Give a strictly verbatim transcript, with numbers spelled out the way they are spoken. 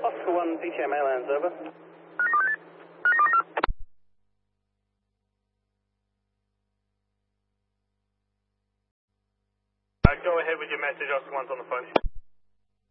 Oscar one, D T M Airlines, over. Uh, go ahead with your message, Oscar one's on the phone.